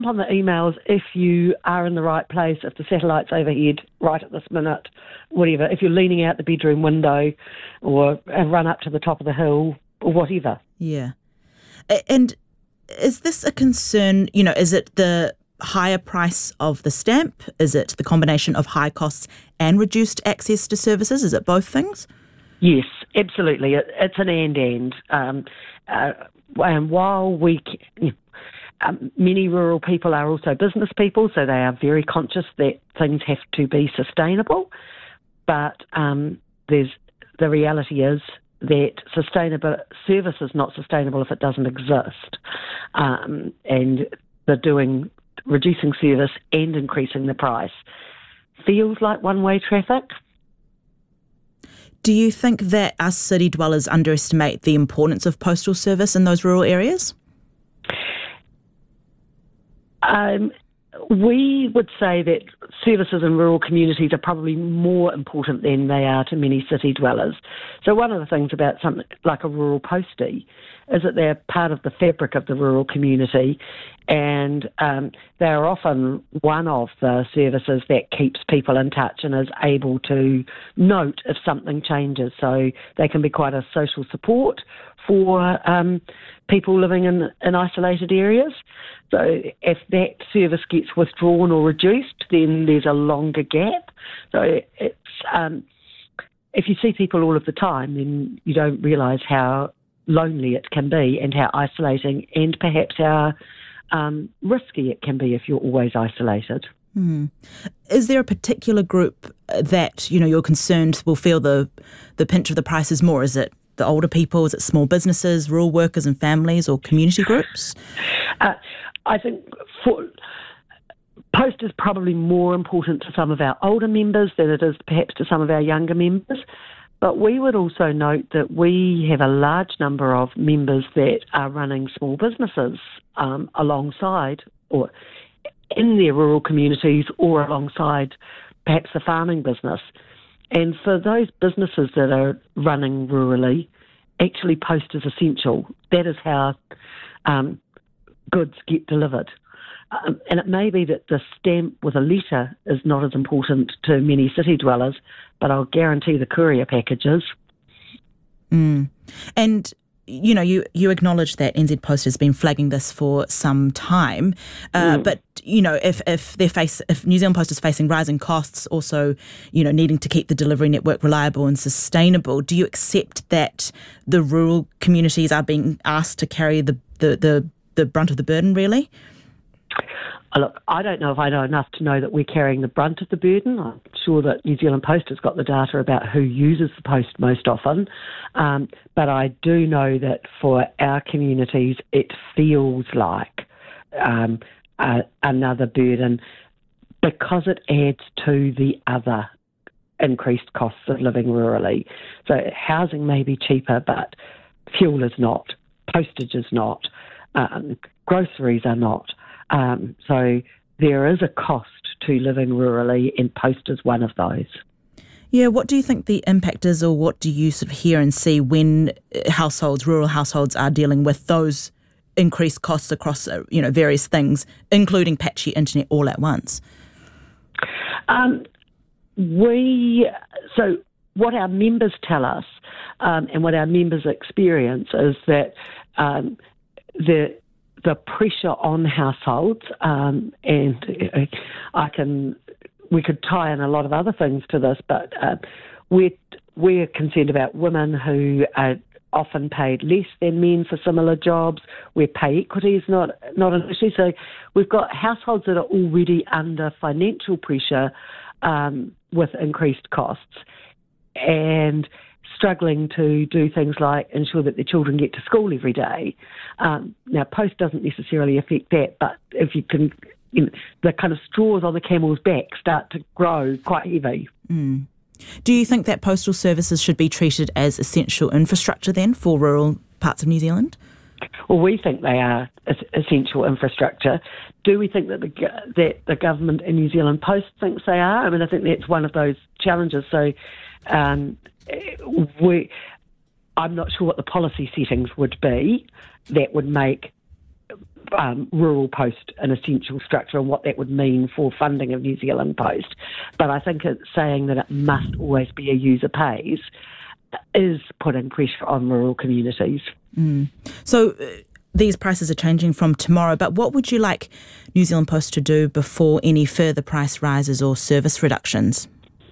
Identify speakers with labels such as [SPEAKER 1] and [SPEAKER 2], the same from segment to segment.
[SPEAKER 1] on the emails if you are in the right place, if the satellite's overhead right at this minute, whatever, if you're leaning out the bedroom window and run up to the top of the hill or whatever.
[SPEAKER 2] Yeah. And is this a concern, is it the higher price of the stamp? Is it the combination of high costs and reduced access to services? Is it both things?
[SPEAKER 1] Yes, absolutely. It's an and. And while many rural people are also business people, so they are very conscious that things have to be sustainable, but the reality is that sustainable service is not sustainable if it doesn't exist. And they're reducing service and increasing the price feels like one-way traffic.
[SPEAKER 2] Do you think that us city dwellers underestimate the importance of postal service in those rural areas?
[SPEAKER 1] We would say that services in rural communities are probably more important than they are to many city dwellers. So one of the things about something like a rural postie is that they're part of the fabric of the rural community, and they're often one of the services that keeps people in touch and is able to note if something changes. So they can be quite a social support for people living in isolated areas. So if that service gets withdrawn or reduced, then there's a longer gap. So it's if you see people all of the time, then you don't realise how lonely it can be and how isolating and perhaps how risky it can be if you're always isolated.
[SPEAKER 2] Is there a particular group that you're concerned will feel the pinch of the prices more? Is it the older people? Is it small businesses, rural workers and families, or community groups?
[SPEAKER 1] I think post is probably more important to some of our older members than it is perhaps to some of our younger members. But we would also note that we have a large number of members that are running small businesses alongside or in their rural communities or alongside perhaps the farming business. And for those businesses that are running rurally, actually post is essential. That is how goods get delivered. And it may be that the stamp with a letter is not as important to many city dwellers, but I'll guarantee the courier packages.
[SPEAKER 2] And, you acknowledge that NZ Post has been flagging this for some time, but, if New Zealand Post is facing rising costs, also, needing to keep the delivery network reliable and sustainable, do you accept that the rural communities are being asked to carry the brunt of the burden, really?
[SPEAKER 1] Look, I don't know if I know enough to know that we're carrying the brunt of the burden. I'm sure that New Zealand Post has got the data about who uses the post most often. But I do know that for our communities, it feels like another burden because it adds to the other increased costs of living rurally. So housing may be cheaper, but fuel is not, postage is not, groceries are not. So there is a cost to living rurally, and post is one of those.
[SPEAKER 2] Yeah, what do you think the impact is, or what do you sort of hear and see when rural households are dealing with those increased costs across, various things, including patchy internet all at once? So what our members tell us, and what our members experience is that the pressure on households, and we could tie in a lot of other things to this, but we're concerned about women who are often paid less than men for similar jobs, where pay equity is not an issue. So we've got households that are already under financial pressure with increased costs and struggling to do things like ensure that their children get to school every day. Now, post doesn't necessarily affect that, but if you can, the kind of straws on the camel's back start to grow quite heavy. Do you think that postal services should be treated as essential infrastructure then for rural parts of New Zealand?
[SPEAKER 1] Well, we think they are essential infrastructure. Do we think that the government in New Zealand Post thinks they are? I mean, I think that's one of those challenges. So I'm not sure what the policy settings would be that would make
[SPEAKER 2] rural post an essential structure and what that would mean for funding of New Zealand Post. But I think it's saying that it must always be a user pays is putting pressure on rural communities.
[SPEAKER 3] So these prices are changing from tomorrow, but what would you like New Zealand Post to do before any further price rises or service reductions?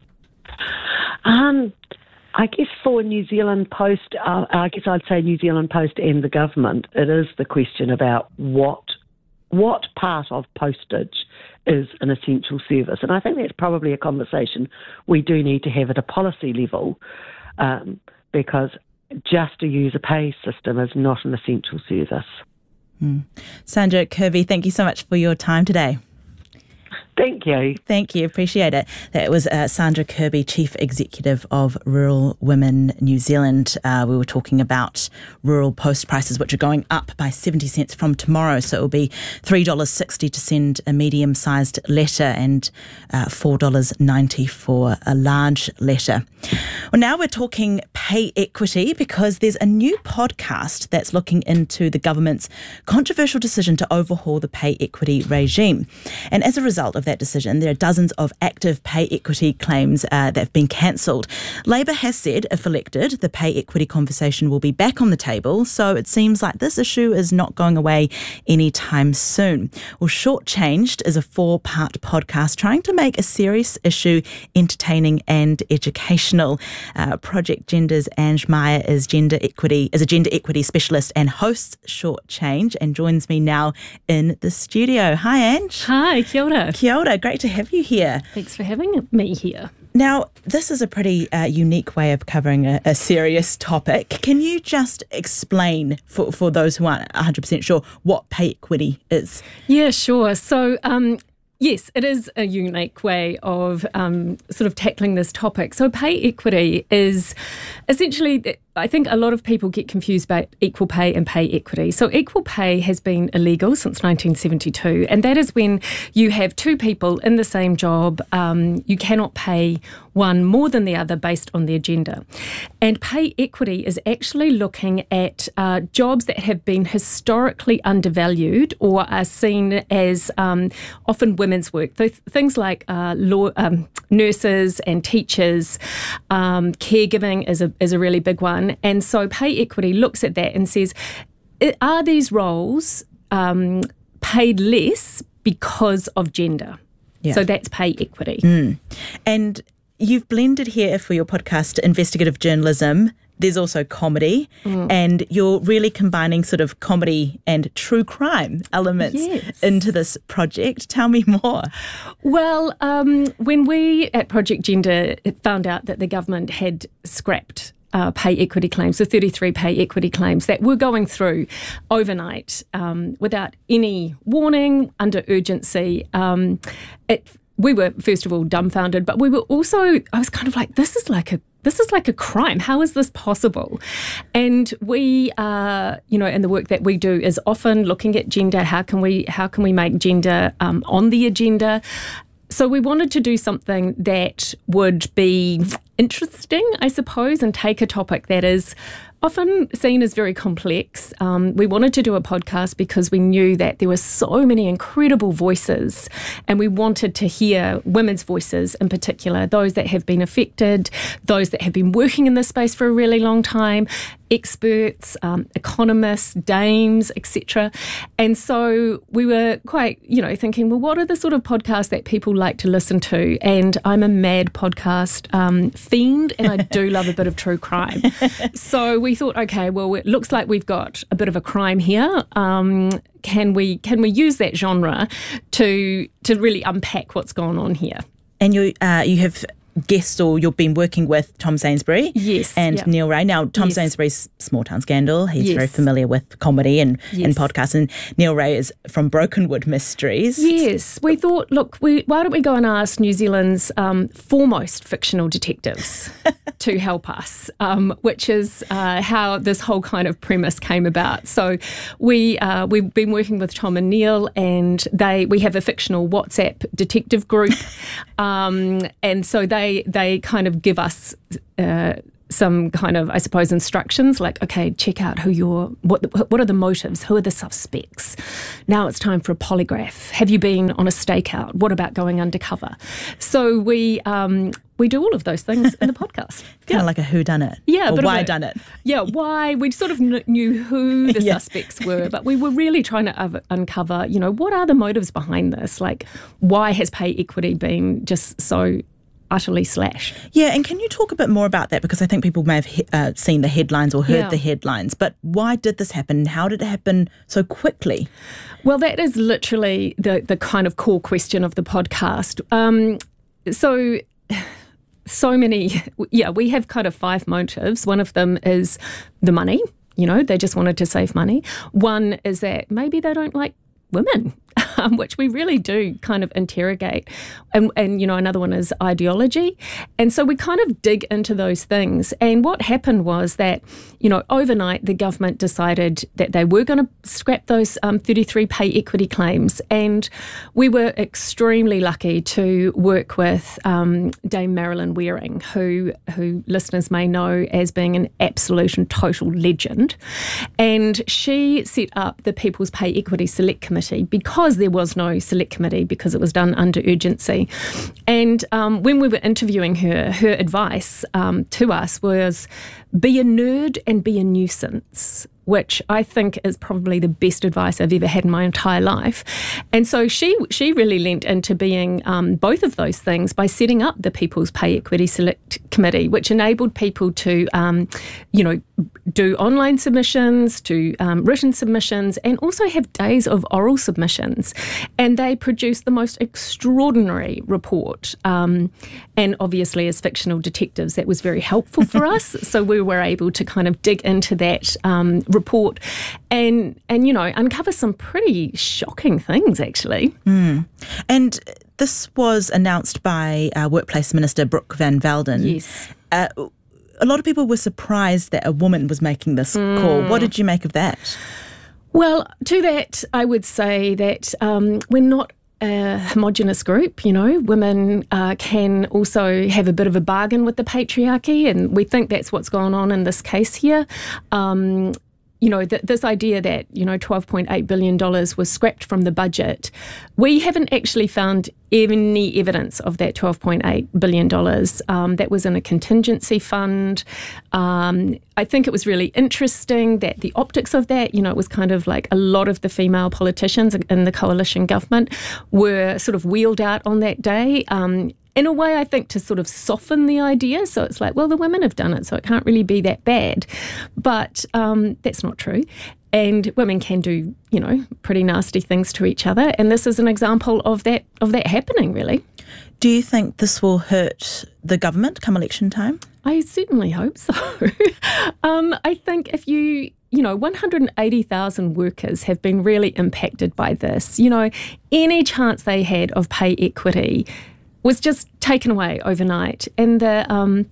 [SPEAKER 2] I guess for New Zealand Post, I guess I'd say New Zealand Post and the government, it is the question about what part of postage is an essential service. And I think that's probably a conversation we do need to have at a policy level, because just a user pay system is not an essential service.
[SPEAKER 3] Sandra Kirby, thank you so much for your time today.
[SPEAKER 2] Thank you.
[SPEAKER 3] Thank you. Appreciate it. That was Sandra Kirby, Chief Executive of Rural Women New Zealand. We were talking about rural post prices, which are going up by 70 cents from tomorrow. So it will be $3.60 to send a medium-sized letter and $4.90 for a large letter. Well, now we're talking pay equity because there's a new podcast that's looking into the government's controversial decision to overhaul the pay equity regime. And as a result of that decision, there are dozens of active pay equity claims that have been cancelled. Labour has said, if elected, the pay equity conversation will be back on the table, so it seems like this issue is not going away anytime soon. Well, Shortchanged is a 4-part podcast trying to make a serious issue entertaining and educational. Project Gender's Ange Meyer is a gender equity specialist and hosts Shortchanged and joins me now in the studio. Hi, Ange.
[SPEAKER 4] Hi, kia ora.
[SPEAKER 3] Kia ora, great to have you here.
[SPEAKER 4] Thanks for having me here.
[SPEAKER 3] Now, this is a pretty unique way of covering a serious topic. Can you just explain for those who aren't 100% sure what pay equity is?
[SPEAKER 4] Yeah, sure. So, yes, it is a unique way of sort of tackling this topic. So pay equity is essentially, I think a lot of people get confused about equal pay and pay equity. So equal pay has been illegal since 1972, and that is when you have two people in the same job. You cannot pay one more than the other based on their gender. And pay equity is actually looking at jobs that have been historically undervalued or are seen as often women's work. Things like nurses and teachers, caregiving is a really big one. And so pay equity looks at that and says, are these roles paid less because of gender? Yeah. So that's pay equity.
[SPEAKER 3] And you've blended here for your podcast investigative journalism. There's also comedy, and you're really combining sort of comedy and true crime elements into this project. Tell me more.
[SPEAKER 4] Well, when we at Project Gender found out that the government had scrapped pay equity claims, so 33 pay equity claims that were going through overnight without any warning, under urgency, we were, first of all, dumbfounded, but we were also, I was kind of like, this is like a crime. How is this possible? And we, and the work that we do is often looking at gender. How can we make gender on the agenda? So we wanted to do something that would be interesting, I suppose, and take a topic that is often seen as very complex. We wanted to do a podcast because we knew that there were so many incredible voices, and we wanted to hear women's voices in particular, those that have been affected, those that have been working in this space for a really long time, experts, economists, dames, etc. And so we were quite, thinking, well, what are the sort of podcasts that people like to listen to? And I'm a mad podcast fiend, and I do love a bit of true crime. So we thought, okay, well, it looks like we've got a bit of a crime here. Can we use that genre to really unpack what's going on here?
[SPEAKER 3] And you have guests, or you've been working with Tom Sainsbury and Neil Ray. Now, Tom Sainsbury's Small Town Scandal. He's very familiar with comedy and podcasts, and Neil Ray is from Brokenwood Mysteries.
[SPEAKER 4] Yes. We thought, look, why don't we go and ask New Zealand's foremost fictional detectives to help us, which is how this whole kind of premise came about. So we've been working with Tom and Neil, and we have a fictional WhatsApp detective group, and so they kind of give us some kind of, I suppose, instructions like, okay, check out what are the motives, who are the suspects. Now it's time for a polygraph. Have you been on a stakeout? What about going undercover? So we do all of those things in the podcast.
[SPEAKER 3] Kind of like a whodunit.
[SPEAKER 4] Yeah.
[SPEAKER 3] Or why done it.
[SPEAKER 4] Yeah, why. We sort of knew who the suspects were, but we were really trying to uncover, what are the motives behind this? Like, why has pay equity been just so utterly slashed?
[SPEAKER 3] Yeah, and can you talk a bit more about that? Because I think people may have seen the headlines or heard the headlines, but why did this happen? How did it happen so quickly?
[SPEAKER 4] Well, that is literally the kind of core question of the podcast. So many, we have kind of 5 motives. One of them is the money, they just wanted to save money. One is that maybe they don't like women, which we really do kind of interrogate. And another one is ideology. And so we kind of dig into those things. And what happened was that, overnight the government decided that they were going to scrap those 33 pay equity claims. And we were extremely lucky to work with Dame Marilyn Waring, who listeners may know as being an absolute and total legend. And she set up the People's Pay Equity Select Committee because there was no select committee, because it was done under urgency. And when we were interviewing her advice to us was be a nerd and be a nuisance, which I think is probably the best advice I've ever had in my entire life. And so she really leant into being both of those things by setting up the People's Pay Equity Select Committee, which enabled people to, do online submissions, to written submissions, and also have days of oral submissions. And they produced the most extraordinary report. And obviously, as fictional detectives, that was very helpful for us. So we were able to kind of dig into that report and uncover some pretty shocking things, actually.
[SPEAKER 3] And this was announced by Workplace Minister Brooke Van Velden.
[SPEAKER 4] Yes.
[SPEAKER 3] A lot of people were surprised that a woman was making this call. What did you make of that?
[SPEAKER 4] Well, to that, I would say that we're not a homogenous group. Women can also have a bit of a bargain with the patriarchy, and we think that's what's gone on in this case here. This idea that, $12.8 billion was scrapped from the budget, we haven't actually found any evidence of that $12.8 billion. That was in a contingency fund. I think it was really interesting that the optics of that, it was kind of like a lot of the female politicians in the coalition government were sort of wheeled out on that day. In a way, I think, to sort of soften the idea. So it's like, well, the women have done it, so it can't really be that bad. But that's not true. And women can do, pretty nasty things to each other. And this is an example of that happening, really.
[SPEAKER 3] Do you think this will hurt the government come election time?
[SPEAKER 4] I certainly hope so. I think if 180,000 workers have been really impacted by this. Any chance they had of pay equity was just taken away overnight. And the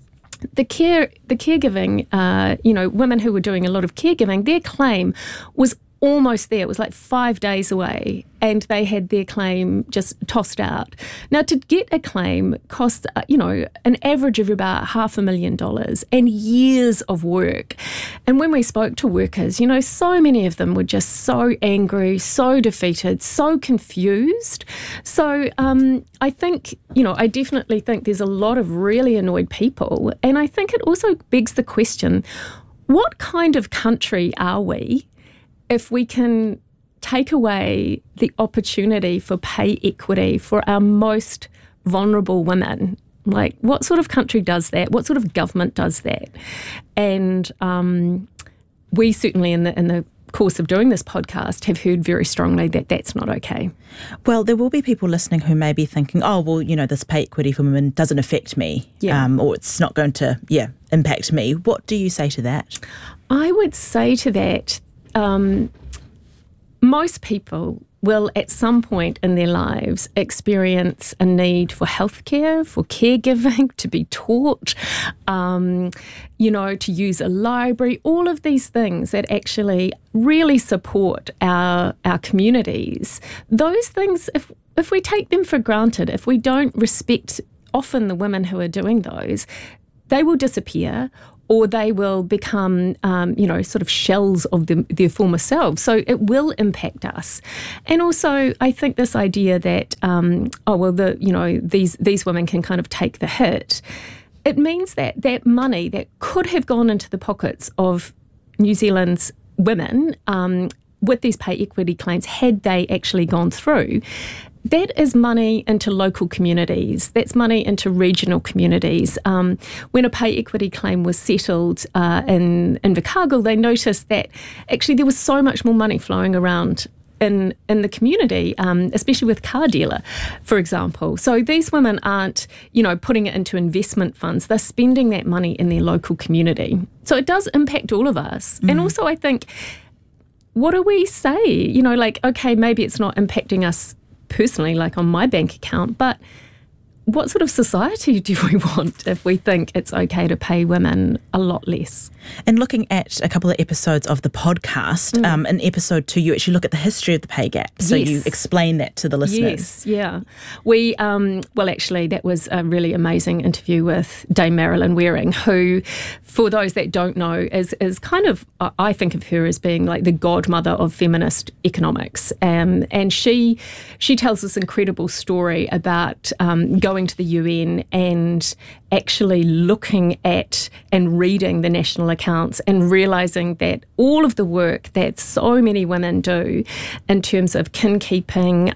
[SPEAKER 4] caregiving, women who were doing a lot of caregiving, their claim was almost there. It was like 5 days away, and they had their claim just tossed out. Now, to get a claim costs, an average of about $500,000 and years of work. And when we spoke to workers, so many of them were just so angry, so defeated, so confused. So I think, I definitely think there's a lot of really annoyed people. And I think it also begs the question, what kind of country are we if we can take away the opportunity for pay equity for our most vulnerable women? Like, what sort of country does that? What sort of government does that? And we certainly in the course of doing this podcast have heard very strongly that that's not okay.
[SPEAKER 3] Well, there will be people listening who may be thinking, oh, well, this pay equity for women doesn't affect me, or it's not going to, impact me. What do you say to that?
[SPEAKER 4] I would say to that, most people will at some point in their lives experience a need for healthcare, for caregiving, to be taught, to use a library, all of these things that actually really support our communities. Those things, if we take them for granted, if we don't respect often the women who are doing those, they will disappear, or they will become, sort of shells of their former selves. So it will impact us. And also, I think this idea that, these women can kind of take the hit, it means that that money that could have gone into the pockets of New Zealand's women with these pay equity claims, had they actually gone through, that is money into local communities. That's money into regional communities. When a pay equity claim was settled in Invercargill, they noticed that actually there was so much more money flowing around in the community, especially with car dealer, for example. So these women aren't, putting it into investment funds. They're spending that money in their local community. So it does impact all of us. And also I think, what do we say? Okay, maybe it's not impacting us personally, like on my bank account, but what sort of society do we want if we think it's okay to pay women a lot less?
[SPEAKER 3] And looking at a couple of episodes of the podcast, in episode 2, you actually look at the history of the pay gap. So you explain that to the listeners.
[SPEAKER 4] Yes, yeah. We, actually, that was a really amazing interview with Dame Marilyn Waring, who, for those that don't know, is kind of, I think of her as being like the godmother of feminist economics. And she tells this incredible story about going to the UN and actually looking at and reading the national accounts and realising that all of the work that so many women do in terms of kin keeping,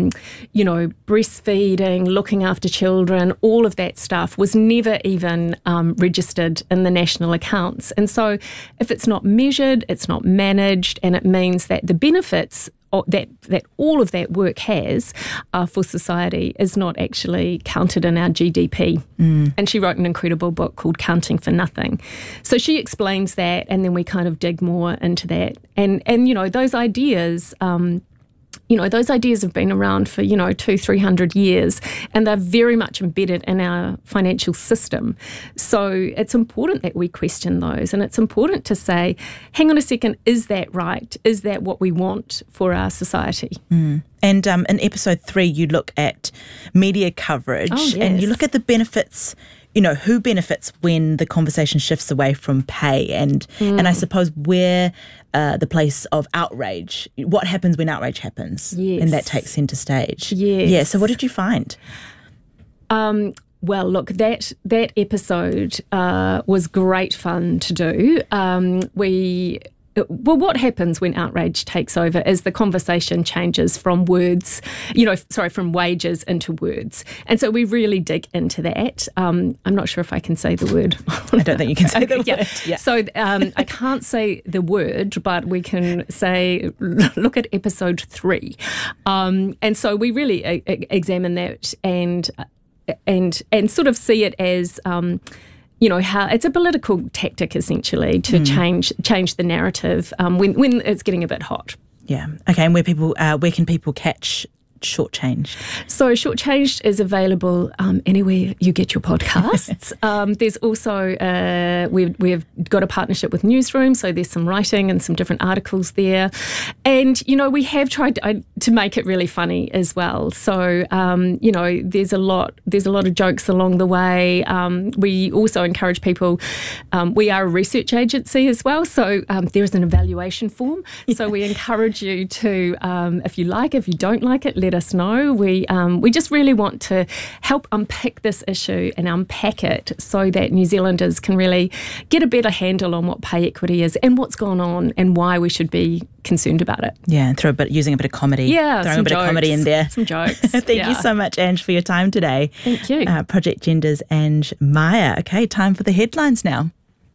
[SPEAKER 4] breastfeeding, looking after children, all of that stuff was never even registered in the national accounts. And so if it's not measured, it's not managed, and it means that the benefits that all of that work has for society is not actually counted in our GDP. And she wrote an incredible book called Counting for Nothing. So she explains that, and then we kind of dig more into that. And those ideas... those ideas have been around for, 200-300 years, and they're very much embedded in our financial system. So it's important that we question those, and it's important to say, hang on a second, is that right? Is that what we want for our society?
[SPEAKER 3] And in episode 3, you look at media coverage, and you look at the benefits. Who benefits when the conversation shifts away from pay, and I suppose where the place of outrage, what happens when outrage happens, and that takes centre stage. Yeah. So what did you find?
[SPEAKER 4] Well, look, that episode was great fun to do. What happens when outrage takes over is the conversation changes from from wages into words. And so we really dig into that. I'm not sure if I can say the word.
[SPEAKER 3] I don't think you can say the word.
[SPEAKER 4] Yeah. So I can't say the word, but we can say, look at episode 3. And so we really examine that and sort of see it as... how it's a political tactic essentially to change the narrative when it's getting a bit hot.
[SPEAKER 3] Yeah. Okay. And where can people catch Shortchanged?
[SPEAKER 4] So Shortchanged is available anywhere you get your podcasts. There's also, we've got a partnership with Newsroom, so there's some writing and some different articles there. And, we have tried to make it really funny as well. So, there's a lot of jokes along the way. We also encourage people, we are a research agency as well, so there is an evaluation form. So we encourage you to, if you don't like it, let us know. We just really want to help unpick this issue and unpack it so that New Zealanders can really get a better handle on what pay equity is and what's gone on and why we should be concerned about it.
[SPEAKER 3] Yeah, and using a bit of comedy.
[SPEAKER 4] Yeah,
[SPEAKER 3] throwing a bit of comedy in there.
[SPEAKER 4] Some jokes.
[SPEAKER 3] Thank you so much, Ange, for your time today.
[SPEAKER 4] Thank you.
[SPEAKER 3] Project Gender's Ange Meyer. Okay, time for the headlines now.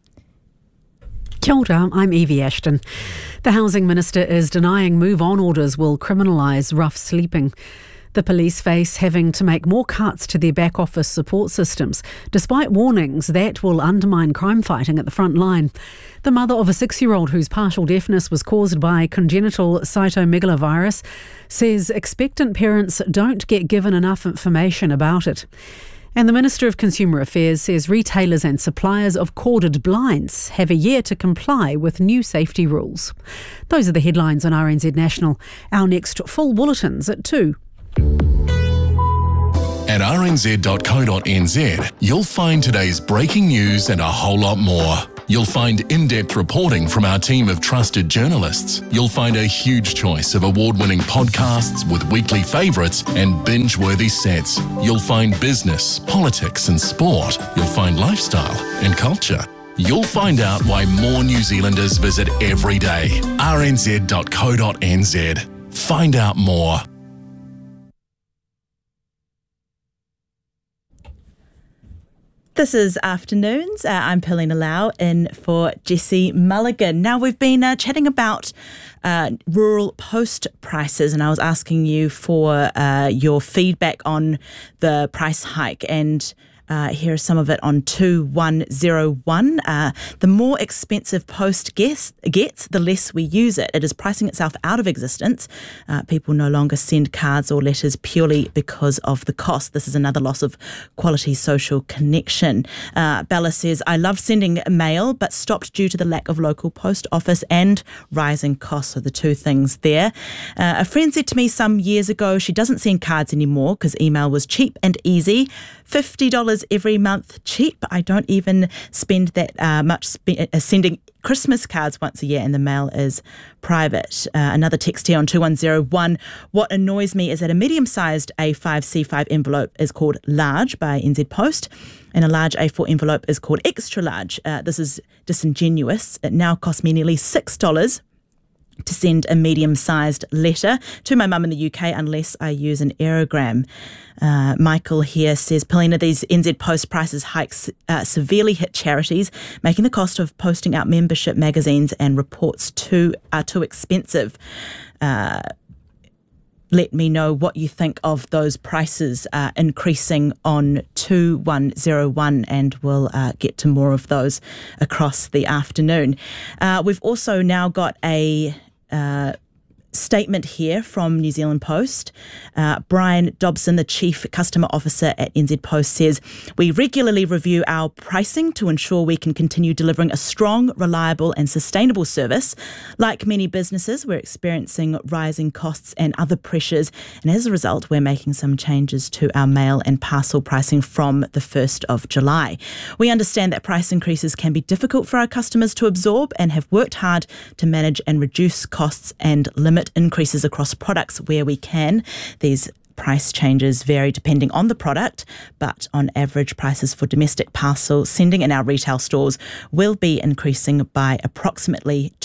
[SPEAKER 5] Kia ora, I'm Evie Ashton. The Housing Minister is denying move-on orders will criminalise rough sleeping. The police face having to make more cuts to their back office support systems, despite warnings that will undermine crime fighting at the front line. The mother of a 6-year-old whose partial deafness was caused by congenital cytomegalovirus says expectant parents don't get given enough information about it. And the Minister of Consumer Affairs says retailers and suppliers of corded blinds have a year to comply with new safety rules. Those are the headlines on RNZ National. Our next full bulletin's at 2.
[SPEAKER 6] At rnz.co.nz, you'll find today's breaking news and a whole lot more. You'll find in-depth reporting from our team of trusted journalists. You'll find a huge choice of award-winning podcasts with weekly favourites and binge-worthy sets. You'll find business, politics and sport. You'll find lifestyle and culture. You'll find out why more New Zealanders visit every day. rnz.co.nz. Find out more.
[SPEAKER 3] This is Afternoons. I'm Paulina Lau in for Jessie Mulligan. Now, we've been chatting about rural post prices, and I was asking you for your feedback on the price hike, and here is some of it on 2101. The more expensive post gets, the less we use it. It is pricing itself out of existence. People no longer send cards or letters purely because of the cost. This is another loss of quality social connection. Bella says, I loved sending mail, but stopped due to the lack of local post office and rising costs. So the two things there. A friend said to me some years ago she doesn't send cards anymore because email was cheap and easy. $50 every month, cheap. I don't even spend that much sending Christmas cards once a year, and the mail is private. Another text here on 2101. What annoys me is that a medium-sized A5/C5 envelope is called large by NZ Post, and a large A4 envelope is called extra large. This is disingenuous. It now costs me nearly $6 to send a medium-sized letter to my mum in the UK unless I use an aerogram. Michael here says, Paulina, these NZ Post prices hikes severely hit charities, making the cost of posting out membership magazines and reports too expensive. Let me know what you think of those prices increasing on 2101, and we'll get to more of those across the afternoon. We've also now got a statement here from New Zealand Post. Brian Dobson, the Chief Customer Officer at NZ Post, says, we regularly review our pricing to ensure we can continue delivering a strong, reliable and sustainable service. Like many businesses, we're experiencing rising costs and other pressures, and as a result, we're making some changes to our mail and parcel pricing from the 1st of July. We understand that price increases can be difficult for our customers to absorb and have worked hard to manage and reduce costs and limit increases across products where we can. These price changes vary depending on the product, but on average prices for domestic parcel sending in our retail stores will be increasing by approximately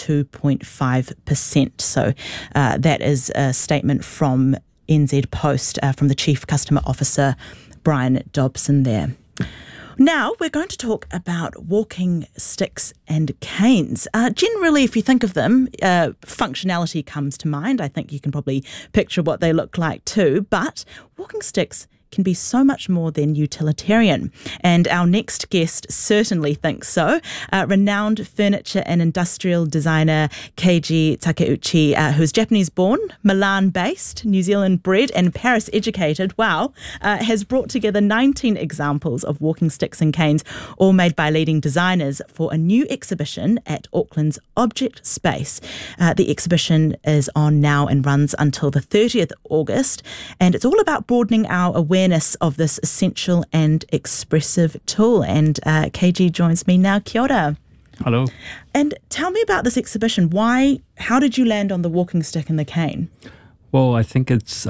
[SPEAKER 3] 2.5%. So that is a statement from NZ Post from the Chief Customer Officer, Brian Dobson there. Now we're going to talk about walking sticks and canes. Generally, if you think of them, functionality comes to mind. I think you can probably picture what they look like too, but walking sticks can be so much more than utilitarian. And our next guest certainly thinks so. Renowned furniture and industrial designer Keiji Takeuchi, who is Japanese-born, Milan-based, New Zealand-bred and Paris-educated, has brought together 19 examples of walking sticks and canes, all made by leading designers, for a new exhibition at Auckland's Object Space. The exhibition is on now and runs until the 30th August, and it's all about broadening our awareness of this essential and expressive tool. And Keiji joins me now. Kia ora.
[SPEAKER 7] Hello.
[SPEAKER 3] And tell me about this exhibition. How did you land on the walking stick and the cane?
[SPEAKER 7] Well, I think it's,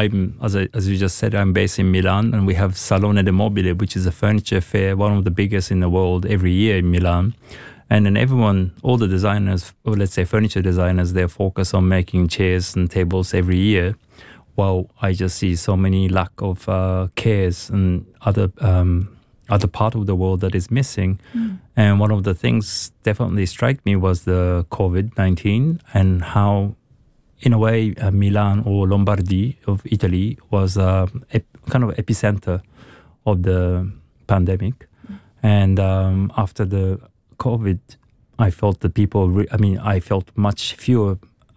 [SPEAKER 7] as you just said, I'm based in Milan, and we have Salone del Mobile, which is a furniture fair, one of the biggest in the world, every year in Milan. And then all the designers, or let's say furniture designers, they focus on making chairs and tables every year. While I just see so many lack of cares and other part of the world that is missing. And one of the things definitely struck me was the COVID-19 and how, in a way, Milan or Lombardy of Italy was kind of epicenter of the pandemic. And after the COVID, I felt the I felt much fewer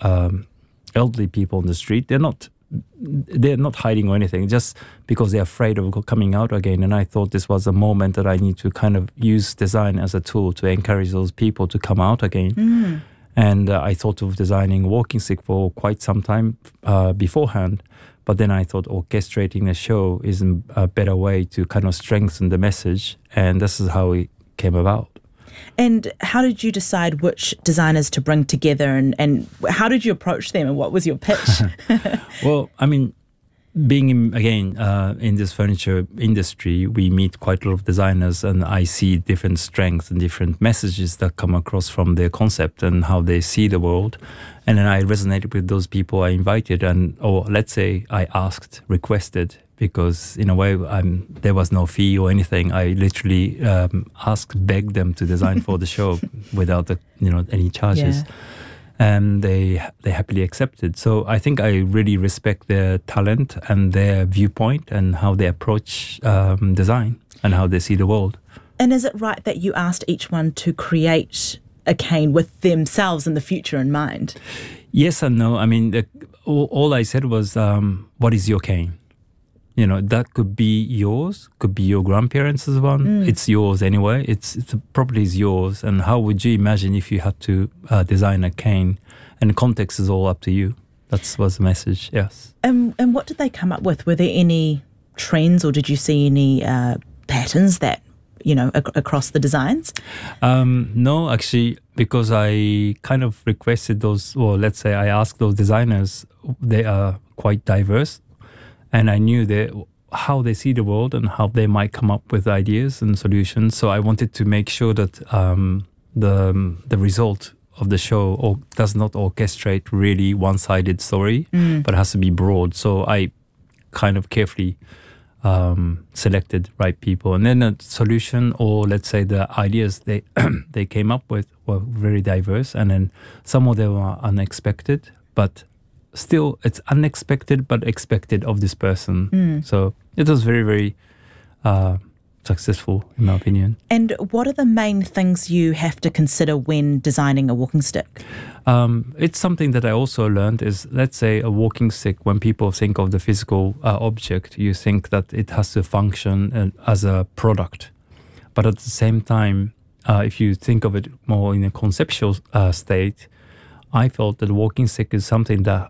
[SPEAKER 7] elderly people on the street. They're not hiding or anything, just because they're afraid of coming out again. And I thought this was a moment that I need to kind of use design as a tool to encourage those people to come out again. And I thought of designing a walking stick for quite some time beforehand. But then I thought orchestrating a show is a better way to kind of strengthen the message, and this is how it came about.
[SPEAKER 3] And how did you decide which designers to bring together, and how did you approach them, and what was your pitch?
[SPEAKER 7] Well, I mean, being in this furniture industry, we meet quite a lot of designers, and I see different strengths and different messages that come across from their concept and how they see the world. And then I resonated with those people I invited, or let's say I requested, because in a way there was no fee or anything. I literally begged them to design for the show without any charges.
[SPEAKER 3] Yeah.
[SPEAKER 7] And they happily accepted. So I think I really respect their talent and their viewpoint and how they approach design and how they see the world.
[SPEAKER 3] And is it right that you asked each one to create a cane with themselves and the future in mind?
[SPEAKER 7] Yes and no. I mean, all I said was, what is your cane? That could be yours, could be your grandparents' one. It's yours anyway. It's property is yours. And how would you imagine if you had to design a cane? And context is all up to you. That was the message, yes.
[SPEAKER 3] And what did they come up with? Were there any trends, or did you see any patterns that, across the designs?
[SPEAKER 7] No, actually, because I kind of requested those, or let's say I asked those designers, they are quite diverse. And I knew how they see the world and how they might come up with ideas and solutions. So I wanted to make sure that the result of the show does not orchestrate really one-sided story, but has to be broad. So I kind of carefully selected right people. And then the solution, or let's say the ideas they came up with, were very diverse. And then some of them were unexpected, but still, it's unexpected but expected of this person. So it was very, very successful, in my opinion.
[SPEAKER 3] And what are the main things you have to consider when designing a walking stick?
[SPEAKER 7] It's something that I also learned is, let's say, a walking stick, when people think of the physical object, you think that it has to function as a product. But at the same time, if you think of it more in a conceptual state, I felt that walking stick is something that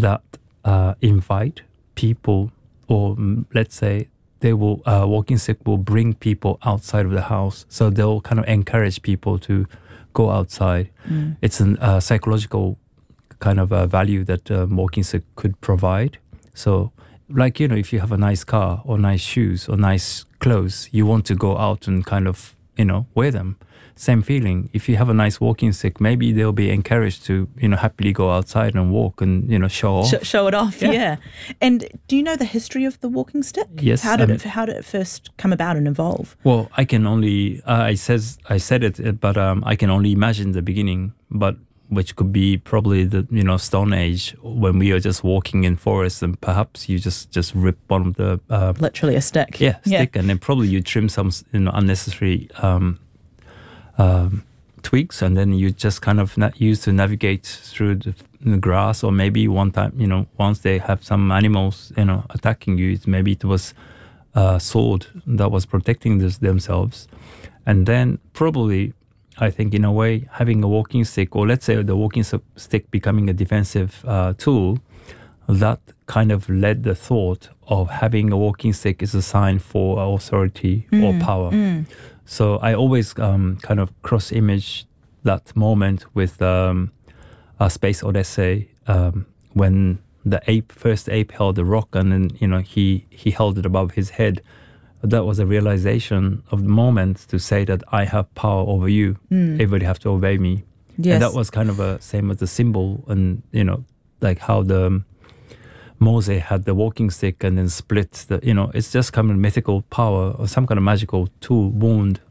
[SPEAKER 7] invite people, or let's say walking stick will bring people outside of the house. So they'll kind of encourage people to go outside. It's a psychological kind of value that walking stick could provide. So like, if you have a nice car or nice shoes or nice clothes, you want to go out and kind of, wear them. Same feeling. If you have a nice walking stick, maybe they'll be encouraged to, happily go outside and walk and, show off.
[SPEAKER 3] Show it off, yeah. And do you know the history of the walking stick?
[SPEAKER 7] Yes.
[SPEAKER 3] How did it first come about and evolve?
[SPEAKER 7] Well, I can only, I said it, but I can only imagine the beginning, but which could be probably the, Stone Age, when we are just walking in forests, and perhaps you just rip one of the...
[SPEAKER 3] literally a stick.
[SPEAKER 7] Yeah, stick, and then probably you trim some, unnecessary... twigs, and then you just kind of use to navigate through the grass, or maybe one time, once they have some animals, attacking you, maybe it was a sword that was protecting themselves. And then probably, I think in a way, having a walking stick, or let's say the walking stick becoming a defensive tool, that kind of led the thought of having a walking stick is a sign for authority or power. So I always kind of cross-image that moment with a Space Odyssey, when the first ape held a rock, and then he held it above his head. That was a realization of the moment to say that I have power over you. Everybody have to obey me. Yes. And that was kind of a same as the symbol, and like how the Moses had the walking stick and then split the, it's just kind of mythical power or some kind of magical tool, wand,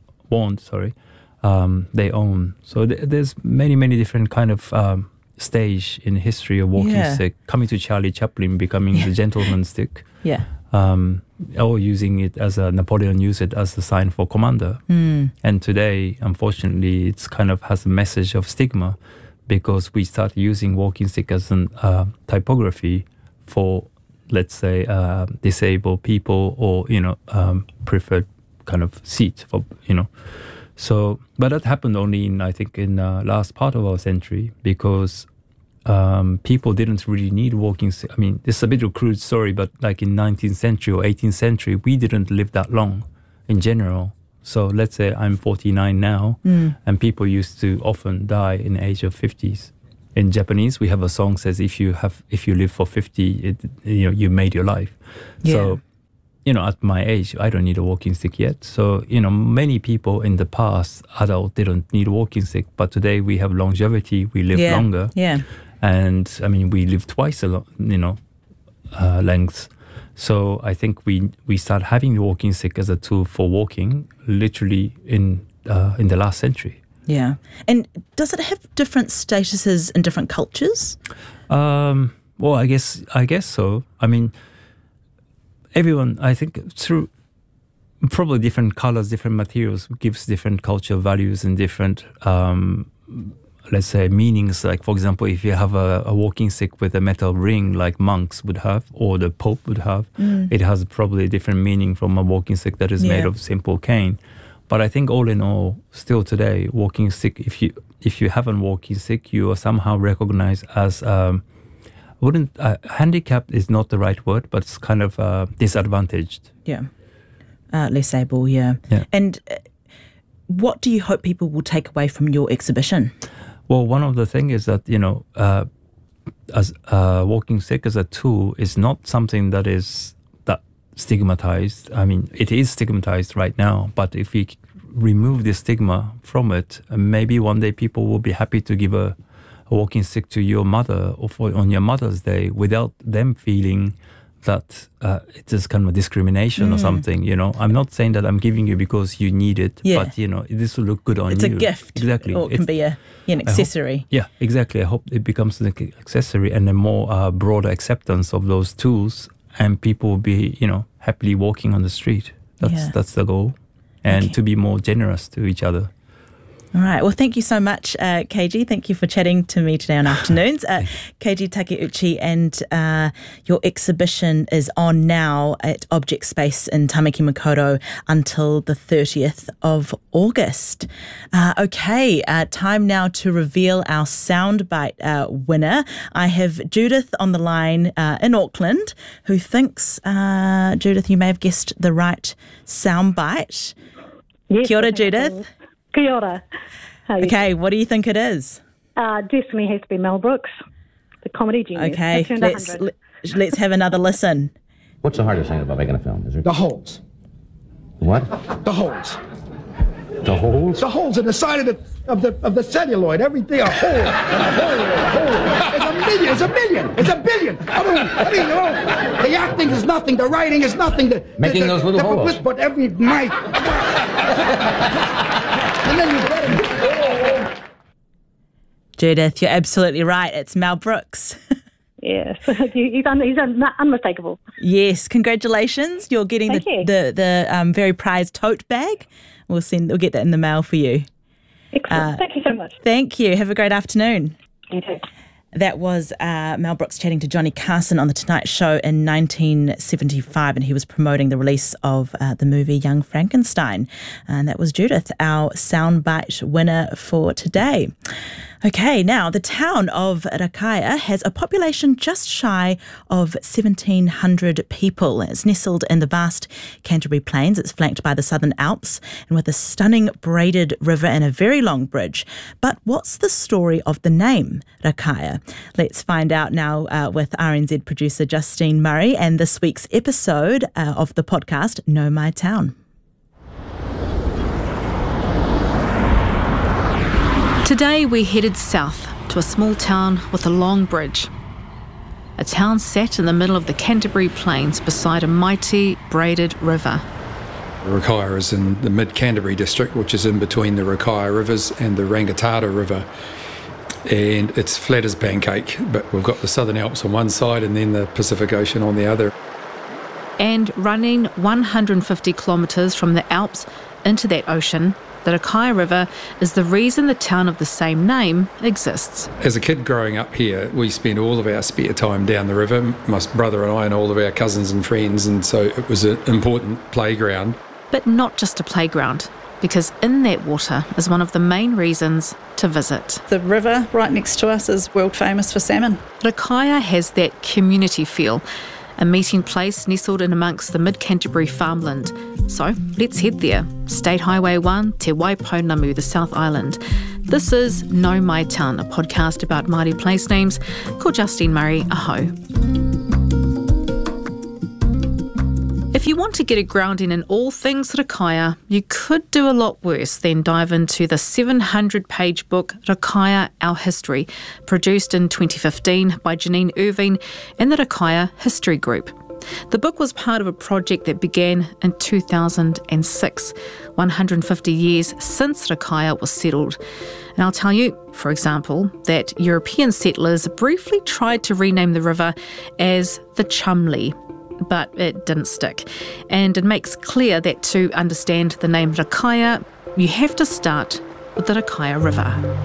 [SPEAKER 7] they own. So there's many different kind of stage in history of walking stick, coming to Charlie Chaplin becoming the gentleman stick.
[SPEAKER 3] Yeah.
[SPEAKER 7] Or using it as Napoleon used it as a sign for commander. And today, unfortunately, it's kind of has a message of stigma, because we start using walking stick as a typography for, let's say, disabled people, or preferred kind of seat for So, but that happened only in, I think, in last part of our century, because people didn't really need walking stick. I mean, this is a bit of a crude story, but like in 19th century or 18th century, we didn't live that long in general. So let's say I'm 49 now, and people used to often die in the age of 50s. In Japanese, we have a song says if you live for 50, you made your life. Yeah. So, at my age, I don't need a walking stick yet. So, many people in the past, adults didn't need a walking stick, but today we have longevity, we live longer.
[SPEAKER 3] Yeah.
[SPEAKER 7] And I mean, we live twice lengths. So I think we start having the walking stick as a tool for walking literally in the last century.
[SPEAKER 3] Yeah. And does it have different statuses in different cultures?
[SPEAKER 7] Well, I guess so. I mean, everyone, I think through probably different colors, different materials gives different cultural values and different, let's say, meanings. Like, for example, if you have a walking stick with a metal ring like monks would have, or the Pope would have, it has probably a different meaning from a walking stick that is made of simple cane. But I think all in all, still today, walking stick, if you have a walking stick, you are somehow recognized as, handicapped is not the right word, but it's kind of disadvantaged.
[SPEAKER 3] Yeah. Less able, yeah. And what do you hope people will take away from your exhibition?
[SPEAKER 7] Well, one of the things is that, as walking stick as a tool is not something that is that stigmatized. I mean, it is stigmatized right now, but if we remove the stigma from it, maybe one day people will be happy to give a walking stick to your mother or on your Mother's Day without them feeling that it is kind of discrimination or something, I'm not saying that I'm giving you because you need it, but, this will look good on you.
[SPEAKER 3] It's a gift.
[SPEAKER 7] Exactly.
[SPEAKER 3] Or it can be an accessory.
[SPEAKER 7] Exactly. I hope it becomes an accessory and a more broader acceptance of those tools, and people will be, happily walking on the street. That's the goal. And to be more generous to each other.
[SPEAKER 3] All right. Well, thank you so much, Keiji. Thank you for chatting to me today on Afternoons. Keiji Takeuchi, and your exhibition is on now at Object Space in Tamaki Makaurau until the 30th of August. Time now to reveal our soundbite winner. I have Judith on the line in Auckland, who thinks, Judith, you may have guessed the right soundbite.
[SPEAKER 8] Yes,
[SPEAKER 3] Kia ora, Judith.
[SPEAKER 8] Kia ora.
[SPEAKER 3] Okay, what do you think it is?
[SPEAKER 8] Definitely has to be Mel Brooks, the comedy genius.
[SPEAKER 3] Okay, let's have another listen.
[SPEAKER 9] What's the hardest thing about making a film? Is it
[SPEAKER 10] the holes?
[SPEAKER 9] What?
[SPEAKER 10] The holes.
[SPEAKER 9] The holes?
[SPEAKER 10] The holes in the side of the celluloid. Everything a hole and a hole and a hole. It's a million. It's a billion. The acting is nothing. The writing is nothing.
[SPEAKER 9] Making those little holes.
[SPEAKER 10] But every night. And then you get it.
[SPEAKER 3] Judith, you're absolutely right. It's Mel Brooks.
[SPEAKER 8] Yes, he's unmistakable.
[SPEAKER 3] Yes, congratulations. You're getting the very prized tote bag. We'll get that in the mail for you.
[SPEAKER 8] Excellent. Thank you so much.
[SPEAKER 3] Thank you. Have a great afternoon.
[SPEAKER 8] You too.
[SPEAKER 3] That was Mel Brooks chatting to Johnny Carson on The Tonight Show in 1975, and he was promoting the release of the movie Young Frankenstein. And that was Judith, our soundbite winner for today. Okay, now the town of Rakaia has a population just shy of 1,700 people. It's nestled in the vast Canterbury Plains. It's flanked by the Southern Alps and with a stunning braided river and a very long bridge. But what's the story of the name Rakaia? Let's find out now with RNZ producer Justine Murray and this week's episode of the podcast, Know My Town.
[SPEAKER 11] Today we headed south to a small town with a long bridge. A town set in the middle of the Canterbury Plains beside a mighty braided river.
[SPEAKER 12] Rakaia is in the mid-Canterbury district, which is in between the Rakaia rivers and the Rangitata River. And it's flat as pancake, but we've got the Southern Alps on one side and then the Pacific Ocean on the other.
[SPEAKER 11] And running 150 kilometres from the Alps into that ocean, the Rakaia River is the reason the town of the same name exists.
[SPEAKER 12] As a kid growing up here, we spent all of our spare time down the river, my brother and I and all of our cousins and friends, and so it was an important playground.
[SPEAKER 11] But not just a playground. because in that water is one of the main reasons to visit.
[SPEAKER 13] The river right next to us is world famous for salmon.
[SPEAKER 11] Rakaia has that community feel, a meeting place nestled in amongst the mid-Canterbury farmland. So let's head there. State Highway 1, Te Waipounamu, the South Island. This is Know My Town, a podcast about Māori place names. Ko Justine Murray, aho. If you want to get a grounding in all things Rakaia, you could do a lot worse than dive into the 700-page book Rakaia, Our History, produced in 2015 by Janine Irving and the Rakaia History Group. The book was part of a project that began in 2006, 150 years since Rakaia was settled. And I'll tell you, for example, that European settlers briefly tried to rename the river as the Chumley, but it didn't stick. And it makes clear that to understand the name Rakaia, you have to start with the Rakaia River.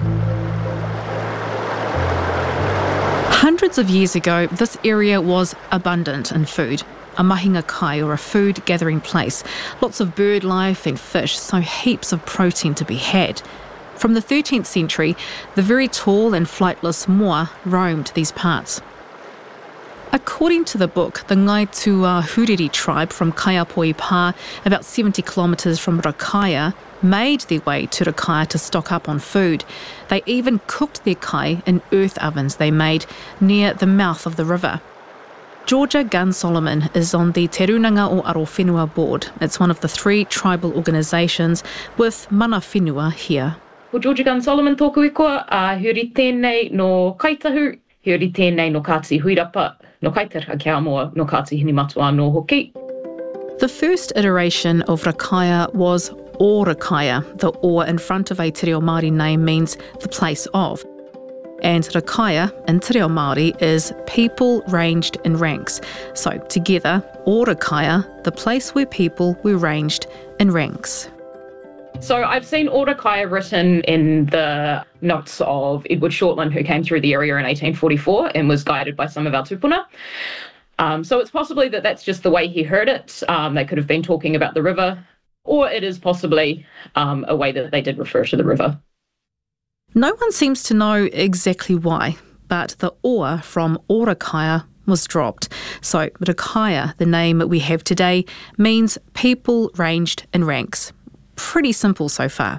[SPEAKER 11] Hundreds of years ago, this area was abundant in food. A mahinga kai, or a food gathering place. Lots of bird life and fish, so heaps of protein to be had. From the 13th century, the very tall and flightless moa roamed these parts. According to the book, the Ngaitua Huriri tribe from Kaiapoi Pā, about 70 kilometres from Rakaia, made their way to Rakaia to stock up on food. They even cooked their kai in earth ovens they made near the mouth of the river. Georgia Gunn Solomon is on the Te Runanga o Arowhenua board. It's one of the 3 tribal organisations with mana whenua here.
[SPEAKER 14] Ko Georgia Gunn Solomon tōku ikoa, huri tēnei no kaitahu, huri tēnei no kāti huirapa, no kaitara kia moa, no kāti hini matua no hoki.
[SPEAKER 11] The first iteration of Rakaia was O Rakaia. The O in front of a Te Reo Māori name means the place of. And Rakaia in Te Reo Māori is people ranged in ranks. So together, O Rakaia, the place where people were ranged in ranks.
[SPEAKER 14] So I've seen O Rakaia written in the notes of Edward Shortland, who came through the area in 1844 and was guided by some of our tupuna. So it's possibly that that's just the way he heard it. They could have been talking about the river, or it is possibly a way that they did refer to the river.
[SPEAKER 11] No one seems to know exactly why, but the oa from O Rakaia was dropped. So Rakaia, the name we have today, means people ranged in ranks. Pretty simple so far.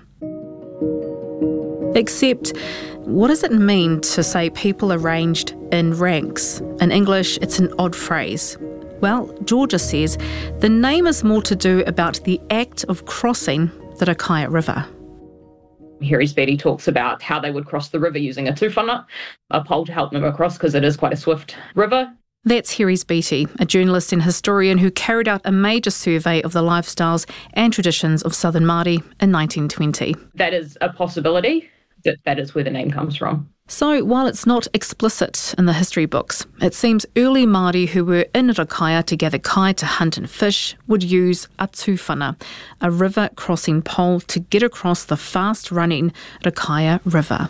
[SPEAKER 11] Except, what does it mean to say people arranged in ranks? In English, it's an odd phrase. Well, Georgia says the name is more to do about the act of crossing the Rakaia River.
[SPEAKER 14] Harry Speedy talks about how they would cross the river using a tūwhana, a pole to help them across because it is quite a swift river.
[SPEAKER 11] That's Harry Beattie, a journalist and historian who carried out a major survey of the lifestyles and traditions of Southern Māori in 1920.
[SPEAKER 14] That is a possibility. That is where the name comes from.
[SPEAKER 11] So while it's not explicit in the history books, it seems early Māori who were in Rakaia to gather kai to hunt and fish would use a tūwhana, a river crossing pole to get across the fast-running Rakaia River.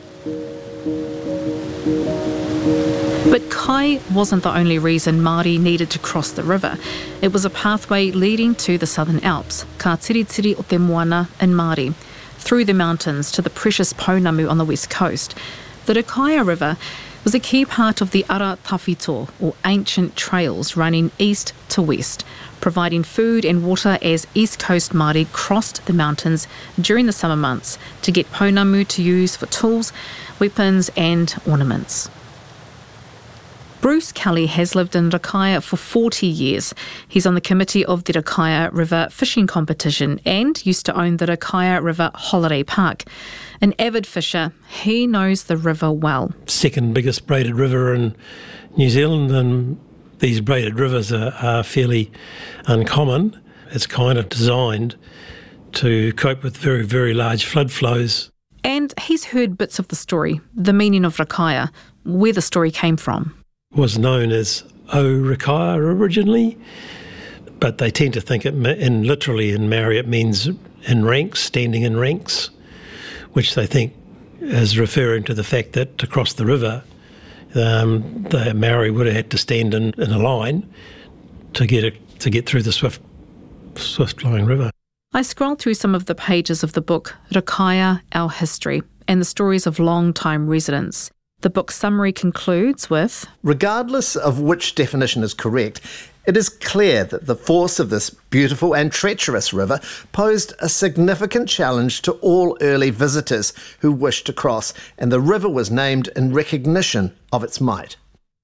[SPEAKER 11] But kai wasn't the only reason Māori needed to cross the river. It was a pathway leading to the Southern Alps, ka tiritiri o te moana in Māori, through the mountains to the precious Pounamu on the west coast. The Rakaia River was a key part of the Ara Tawhito, or ancient trails running east to west, providing food and water as East Coast Māori crossed the mountains during the summer months to get Pounamu to use for tools, weapons and ornaments. Bruce Kelly has lived in Rakaia for 40 years. He's on the committee of the Rakaia River Fishing Competition and used to own the Rakaia River Holiday Park. An avid fisher, he knows the river well.
[SPEAKER 15] Second biggest braided river in New Zealand, and these braided rivers are fairly uncommon. It's kind of designed to cope with very, very large flood flows.
[SPEAKER 11] And he's heard bits of the story, the meaning of Rakaia, where the story came from.
[SPEAKER 15] Was known as O Rakaia originally, but they tend to think literally in Maori it means in ranks, standing in ranks, which they think is referring to the fact that to cross the river, the Maori would have had to stand in a line to get through the swift flowing river.
[SPEAKER 11] I scrolled through some of the pages of the book Rakaia, Our History, and the stories of long-time residents. The book's summary concludes with,
[SPEAKER 16] regardless of which definition is correct, it is clear that the force of this beautiful and treacherous river posed a significant challenge to all early visitors who wished to cross, and the river was named in recognition of its might.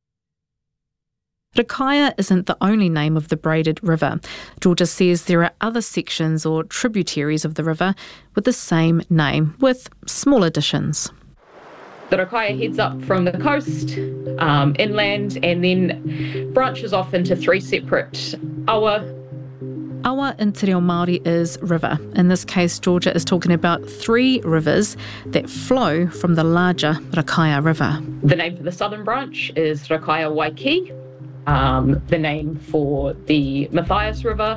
[SPEAKER 11] Rakaia isn't the only name of the braided river. Georgia says there are other sections or tributaries of the river with the same name, with small additions.
[SPEAKER 14] The Rakaia heads up from the coast, inland, and then branches off into three separate awa.
[SPEAKER 11] Awa in Te Reo Māori is river. In this case, Georgia is talking about three rivers that flow from the larger Rakaia River.
[SPEAKER 14] The name for the southern branch is Rakaia Waiki. The name for the Matthias River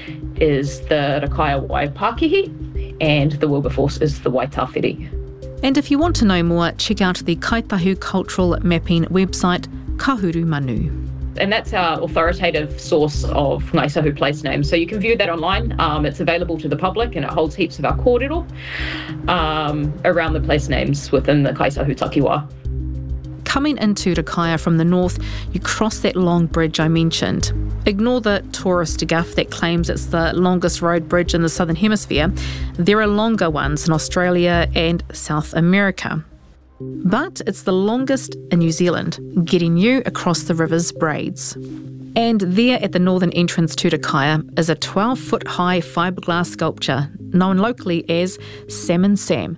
[SPEAKER 14] is the Rakaia Waipakihi, and the Wilberforce is the Waitawhiri.
[SPEAKER 11] And if you want to know more, check out the Kaitahu Cultural Mapping website, Kahuru Manu.
[SPEAKER 14] And that's our authoritative source of Ngaisahu place names. So you can view that online. It's available to the public, and it holds heaps of our kōrero around the place names within the Kaisahu Takiwā.
[SPEAKER 11] Coming into Rakaia from the north, you cross that long bridge I mentioned. Ignore the tourist guff that claims it's the longest road bridge in the Southern Hemisphere. There are longer ones in Australia and South America. But it's the longest in New Zealand, getting you across the river's braids. And there at the northern entrance to Rakaia is a 12-foot high fiberglass sculpture known locally as Salmon Sam.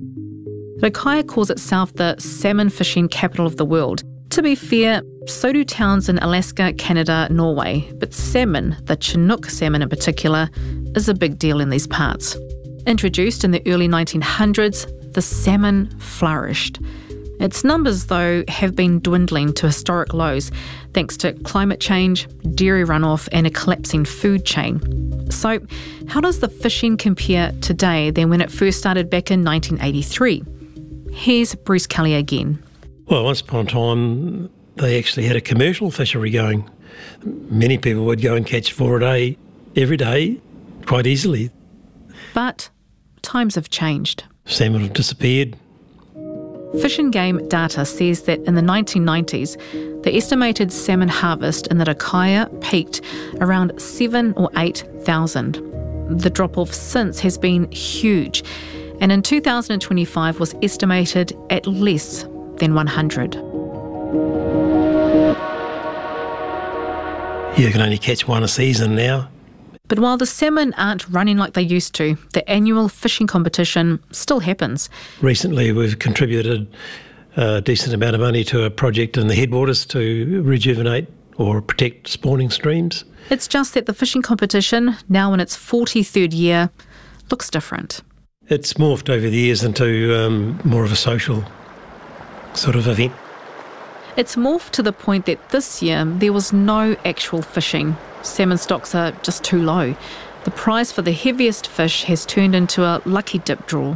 [SPEAKER 11] Rakaia calls itself the salmon fishing capital of the world. To be fair, so do towns in Alaska, Canada, Norway, but salmon, the Chinook salmon in particular, is a big deal in these parts. Introduced in the early 1900s, the salmon flourished. Its numbers, though, have been dwindling to historic lows thanks to climate change, dairy runoff and a collapsing food chain. So, how does the fishing compare today than when it first started back in 1983? Here's Bruce Kelly again.
[SPEAKER 15] Well, once upon a time, they actually had a commercial fishery going. Many people would go and catch 4 a day, every day, quite easily.
[SPEAKER 11] But times have changed.
[SPEAKER 15] Salmon have disappeared.
[SPEAKER 11] Fish and Game data says that in the 1990s, the estimated salmon harvest in the Rakaia peaked around 7,000 or 8,000. The drop-off since has been huge, and in 2025 was estimated at less than 100.
[SPEAKER 15] You can only catch one a season now.
[SPEAKER 11] But while the salmon aren't running like they used to, the annual fishing competition still happens.
[SPEAKER 15] Recently we've contributed a decent amount of money to a project in the headwaters to rejuvenate or protect spawning streams.
[SPEAKER 11] It's just that the fishing competition, now in its 43rd year, looks different.
[SPEAKER 15] It's morphed over the years into more of a social sort of event.
[SPEAKER 11] It's morphed to the point that this year there was no actual fishing. Salmon stocks are just too low. The prize for the heaviest fish has turned into a lucky dip draw.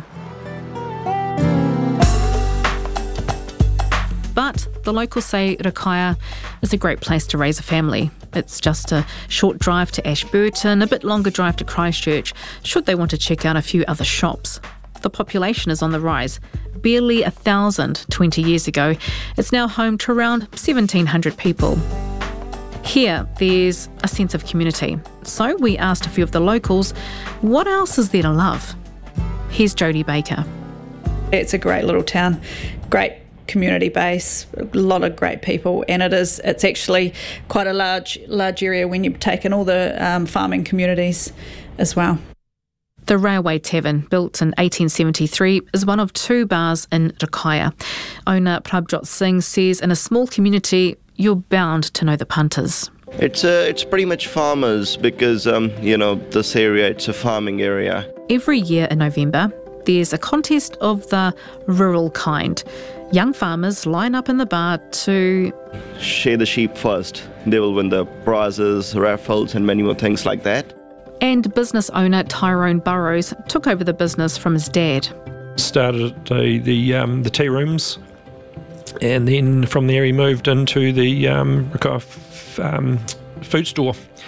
[SPEAKER 11] But the locals say Rakaia is a great place to raise a family. It's just a short drive to Ashburton, a bit longer drive to Christchurch, should they want to check out a few other shops. The population is on the rise. Barely 1,000 20 years ago. It's now home to around 1,700 people. Here, there's a sense of community. So we asked a few of the locals, what else is there to love? Here's Jodie Baker.
[SPEAKER 13] It's a great little town, great community base, a lot of great people, and it's actually quite a large area when you've taken all the farming communities as well.
[SPEAKER 11] The Railway Tavern, built in 1873, is one of 2 bars in Rakaia. Owner Prabjot Singh says in a small community, you're bound to know the punters.
[SPEAKER 17] It's pretty much farmers because, this area, it's a farming area.
[SPEAKER 11] Every year in November, there's a contest of the rural kind. Young farmers line up in the bar to
[SPEAKER 17] share the sheep first. They will win the prizes, raffles and many more things like that.
[SPEAKER 11] And business owner Tyrone Burrows took over the business from his dad.
[SPEAKER 18] Started at the tea rooms, and then from there he moved into the Rakaia food store.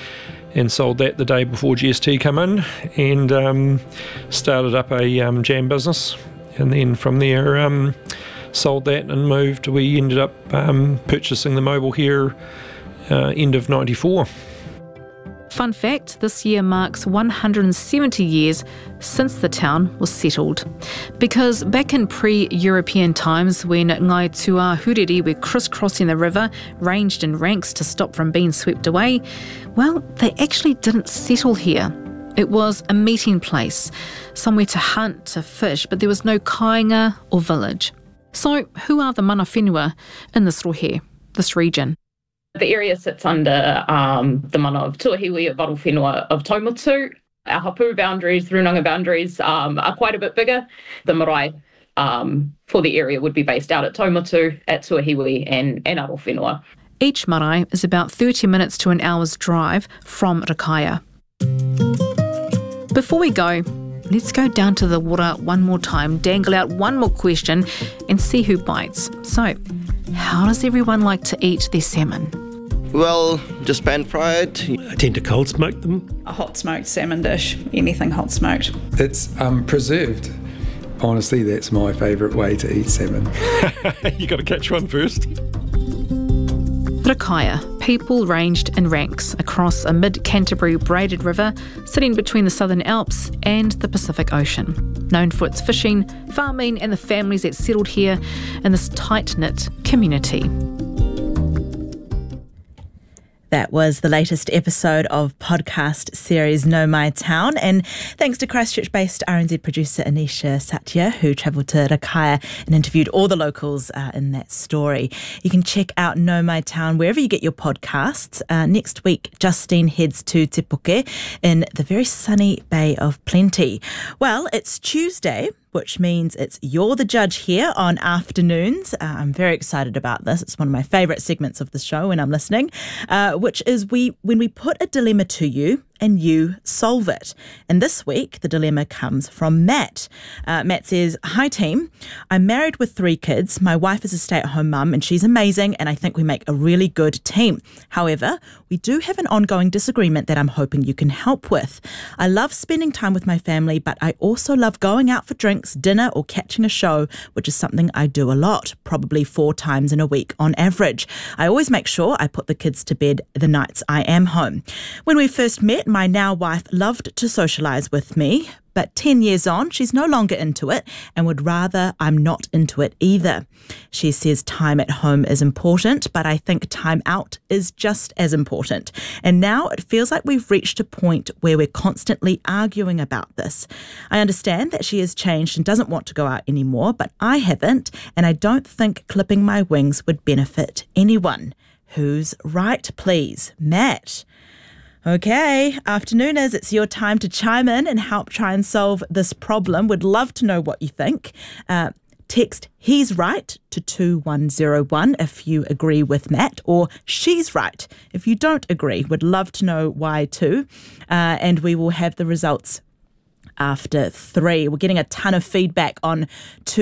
[SPEAKER 18] and sold that the day before GST come in, and started up a jam business, and then from there sold that and moved. We ended up purchasing the mobile here end of 94.
[SPEAKER 11] Fun fact, this year marks 170 years since the town was settled. Because back in pre-European times, when Ngai Tua Huriri were crisscrossing the river, ranged in ranks to stop from being swept away, well, they actually didn't settle here. It was a meeting place, somewhere to hunt, to fish, but there was no kāinga or village. So who are the mana whenua in this rohe, this region?
[SPEAKER 14] The area sits under the mana of Tuahiwi, Waro Whenua of Taumotu. Our hapu boundaries, Runanga boundaries are quite a bit bigger. The marae for the area would be based out at Taumotu, at Tuahiwi and Aro Whenua.
[SPEAKER 11] Each marae is about 30 minutes to an hour's drive from Rakaia. Before we go, let's go down to the water one more time, dangle out one more question and see who bites. So, how does everyone like to eat their salmon?
[SPEAKER 17] Well, just pan-fried.
[SPEAKER 15] I tend to cold smoke them.
[SPEAKER 13] A hot smoked salmon dish, anything hot smoked.
[SPEAKER 12] It's preserved. Honestly, that's my favourite way to eat salmon.
[SPEAKER 18] You got to catch one first.
[SPEAKER 11] Rakaia, people ranged in ranks across a mid-Canterbury braided river sitting between the Southern Alps and the Pacific Ocean. Known for its fishing, farming and the families that settled here in this tight-knit community.
[SPEAKER 3] That was the latest episode of podcast series Know My Town, and thanks to Christchurch-based RNZ producer Anisha Satya, who travelled to Rakaia and interviewed all the locals in that story. You can check out Know My Town wherever you get your podcasts. Next week, Justine heads to Te Puke in the very sunny Bay of Plenty. Well, it's Tuesday, which means it's You're the Judge here on Afternoons. I'm very excited about this. It's one of my favourite segments of the show when I'm listening, which is when we put a dilemma to you and you solve it. And this week, the dilemma comes from Matt. Matt says, "Hi team, I'm married with 3 kids. My wife is a stay-at-home mum and she's amazing and I think we make a really good team. However, we do have an ongoing disagreement that I'm hoping you can help with. I love spending time with my family, but I also love going out for drinks, dinner or catching a show, which is something I do a lot, probably 4 times in a week on average. I always make sure I put the kids to bed the nights I am home. When we first met, my now wife loved to socialise with me, but 10 years on, she's no longer into it and would rather I'm not into it either. She says time at home is important, but I think time out is just as important. And now it feels like we've reached a point where we're constantly arguing about this. I understand that she has changed and doesn't want to go out anymore, but I haven't, and I don't think clipping my wings would benefit anyone. Who's right, please? Matt." Okay, afternooners, it's your time to chime in and help try and solve this problem. Would love to know what you think. Text "He's right" to 2101 if you agree with Matt, or "She's right" if you don't agree. Would love to know why too. And we will have the results after 3. We're getting a ton of feedback on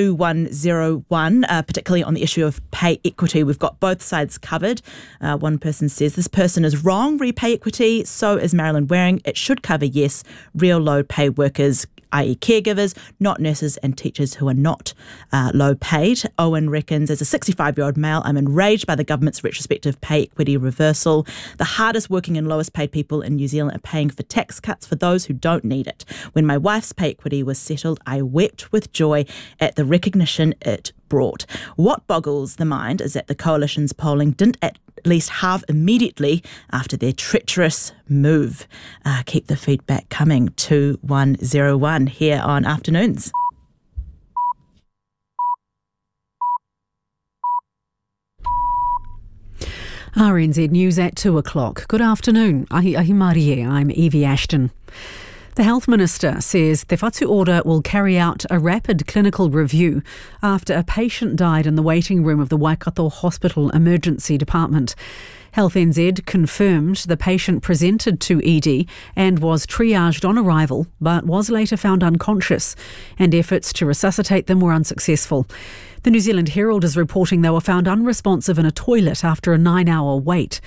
[SPEAKER 3] 2101, particularly on the issue of pay equity. We've got both sides covered. One person says, "This person is wrong, repay equity. So is Marilyn Waring. It should cover, yes, real low pay workers, i.e. caregivers, not nurses and teachers who are not low paid." Owen reckons, "As a 65-year-old male, I'm enraged by the government's retrospective pay equity reversal. The hardest working and lowest paid people in New Zealand are paying for tax cuts for those who don't need it. When my wife's pay equity was settled, I wept with joy at the recognition it brought. What boggles the mind is that the coalition's polling didn't at least halve immediately after their treacherous move." Keep the feedback coming. 2101 here on Afternoons.
[SPEAKER 5] RNZ News at 2 o'clock. Good afternoon. Ahi Marie, I'm Evie Ashton. The Health Minister says Te Whatu Ora will carry out a rapid clinical review after a patient died in the waiting room of the Waikato Hospital Emergency Department. Health NZ confirmed the patient presented to ED and was triaged on arrival, but was later found unconscious, and efforts to resuscitate them were unsuccessful. The New Zealand Herald is reporting they were found unresponsive in a toilet after a 9-hour wait.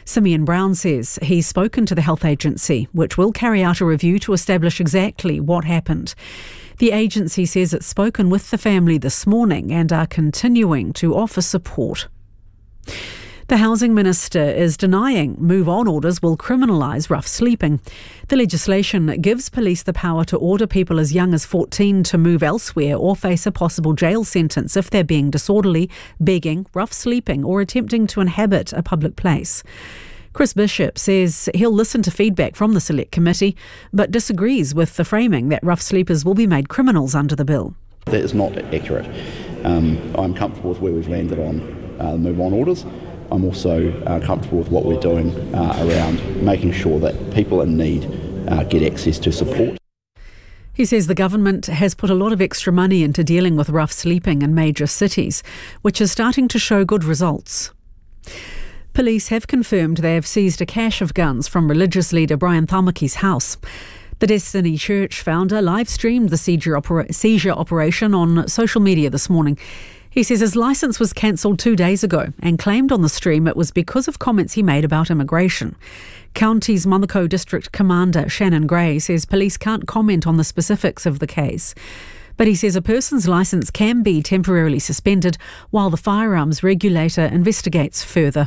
[SPEAKER 5] Simeon Brown says he's spoken to the health agency, which will carry out a review to establish exactly what happened. The agency says it's spoken with the family this morning and are continuing to offer support. The Housing Minister is denying move-on orders will criminalise rough sleeping. The legislation gives police the power to order people as young as 14 to move elsewhere or face a possible jail sentence if they're being disorderly, begging, rough sleeping or attempting to inhabit a public place. Chris Bishop says he'll listen to feedback from the Select Committee, but disagrees with the framing that rough sleepers will be made criminals under the bill.
[SPEAKER 19] That is not accurate. I'm comfortable with where we've landed on move-on orders. I'm also comfortable with what we're doing around making sure that people in need get access to support.
[SPEAKER 5] He says the government has put a lot of extra money into dealing with rough sleeping in major cities, which is starting to show good results. Police have confirmed they have seized a cache of guns from religious leader Brian Tamaki's house. The Destiny Church founder live-streamed the seizure operation on social media this morning. He says his licence was cancelled 2 days ago and claimed on the stream it was because of comments he made about immigration. County's Manukau District Commander Shannon Gray says police can't comment on the specifics of the case. But he says a person's licence can be temporarily suspended while the firearms regulator investigates further.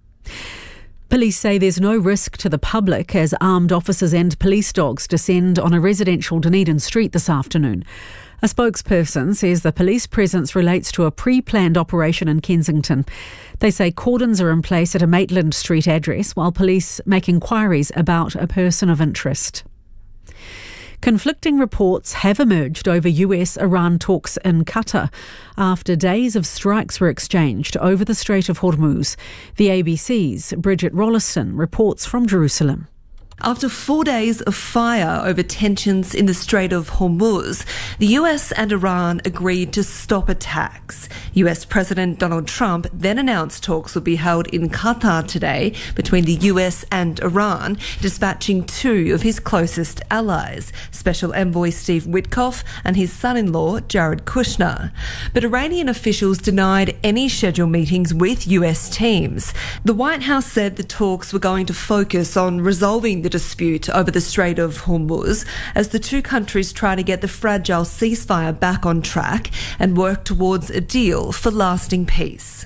[SPEAKER 5] Police say there's no risk to the public as armed officers and police dogs descend on a residential Dunedin street this afternoon. A spokesperson says the police presence relates to a pre-planned operation in Kensington. They say cordons are in place at a Maitland Street address while police make inquiries about a person of interest. Conflicting reports have emerged over US-Iran talks in Qatar after days of strikes were exchanged over the Strait of Hormuz. The ABC's Bridget Rolliston reports from Jerusalem.
[SPEAKER 20] After 4 days of fire over tensions in the Strait of Hormuz, the US and Iran agreed to stop attacks. US President Donald Trump then announced talks would be held in Qatar today between the US and Iran, dispatching 2 of his closest allies, Special Envoy Steve Witkoff and his son-in-law Jared Kushner. But Iranian officials denied any scheduled meetings with US teams. The White House said the talks were going to focus on resolving the dispute over the Strait of Hormuz as the two countries try to get the fragile ceasefire back on track and work towards a deal for lasting peace.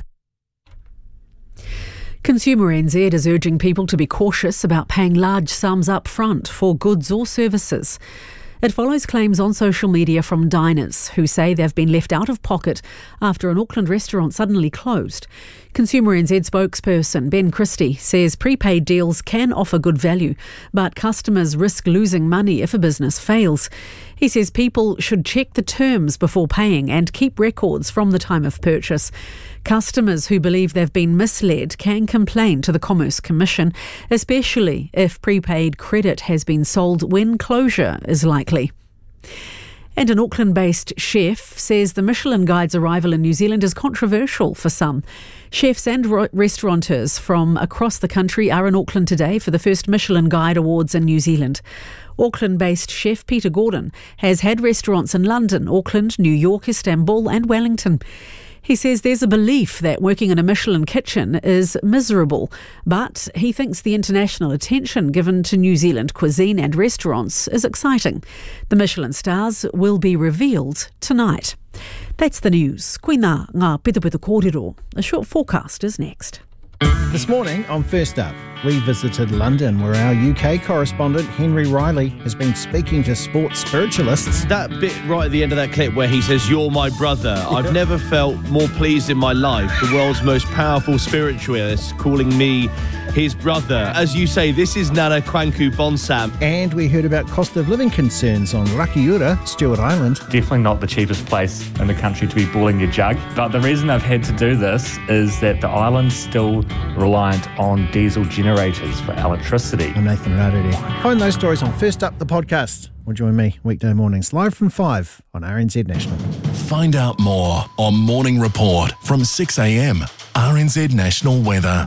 [SPEAKER 5] Consumer NZ is urging people to be cautious about paying large sums up front for goods or services. It follows claims on social media from diners who say they've been left out of pocket after an Auckland restaurant suddenly closed. Consumer NZ spokesperson Ben Christie says prepaid deals can offer good value, but customers risk losing money if a business fails. He says people should check the terms before paying and keep records from the time of purchase. Customers who believe they've been misled can complain to the Commerce Commission, especially if prepaid credit has been sold when closure is likely. And an Auckland-based chef says the Michelin Guide's arrival in New Zealand is controversial for some. Chefs and restaurateurs from across the country are in Auckland today for the first Michelin Guide Awards in New Zealand. Auckland-based chef Peter Gordon has had restaurants in London, Auckland, New York, Istanbul and Wellington. He says there's a belief that working in a Michelin kitchen is miserable, but he thinks the international attention given to New Zealand cuisine and restaurants is exciting. The Michelin stars will be revealed tonight. That's the news. Koina ngā pita kōrero. A short forecast is next.
[SPEAKER 21] This morning on First Up, we visited London where our UK correspondent Henry Riley has been speaking to sports spiritualists.
[SPEAKER 22] That bit right at the end of that clip where he says, "You're my brother." I've never felt more pleased in my life. The world's most powerful spiritualist calling me his brother. As you say, this is Nana Kwaku Bonsam.
[SPEAKER 21] And we heard about cost of living concerns on Rakiura, Stewart Island.
[SPEAKER 23] Definitely not the cheapest place in the country to be boiling your jug. But the reason I've had to do this is that the island's still reliant on diesel generators for electricity.
[SPEAKER 21] I'm Nathan Rarere. Find those stories on First Up, the podcast. Or join me weekday mornings live from 5 on RNZ National.
[SPEAKER 6] Find out more on Morning Report from 6 a.m. RNZ National Weather.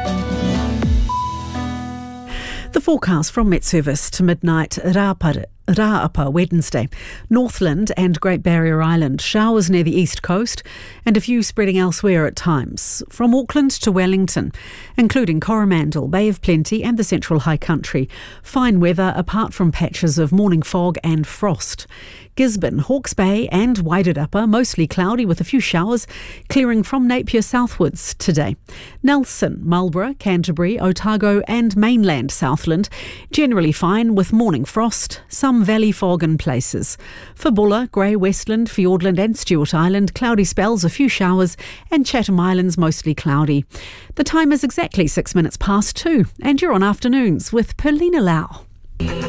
[SPEAKER 5] The forecast from Met Service to midnight, Rā'apa Wednesday. Northland and Great Barrier Island, showers near the east coast and a few spreading elsewhere at times. From Auckland to Wellington, including Coromandel, Bay of Plenty and the Central High Country. Fine weather apart from patches of morning fog and frost. Gisborne, Hawke's Bay and Wairarapa, mostly cloudy with a few showers, clearing from Napier southwards today. Nelson, Marlborough, Canterbury, Otago and mainland Southland, generally fine with morning frost, some valley fog in places. For Buller, Grey, Westland, Fiordland and Stewart Island, cloudy spells, a few showers, and Chatham Islands mostly cloudy. The time is exactly 6 minutes past 2 and you're on Afternoons with Perlina Lau.